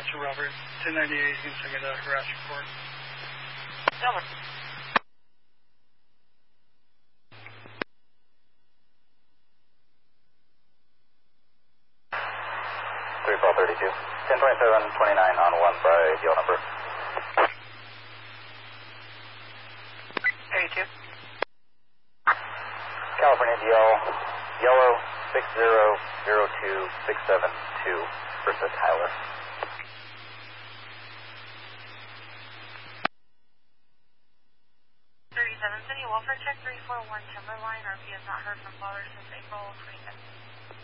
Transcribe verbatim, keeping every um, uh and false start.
Roger, Robert. ten ninety-eight, you can send me the harass report. Over. three four thirty-two. ten twenty-seven twenty-nine on one by deal number. thirty-two. California D L, yellow six zero zero two six seven two versus Tyler. thirty-seven, City Welfare Check three four one Timberline. R P has not heard from father since April twenty-fifth.